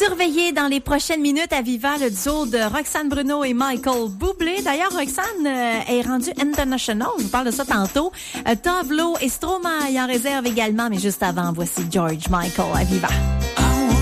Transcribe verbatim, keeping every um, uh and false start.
surveiller dans les prochaines minutes à Viva le duo de Roxane Bruno et Michael Bublé. D'ailleurs, Roxane euh, est rendue international. Je vous parle de ça tantôt. Euh, Tove Lo et Stromae en réserve également. Mais juste avant, voici George Michael à Viva.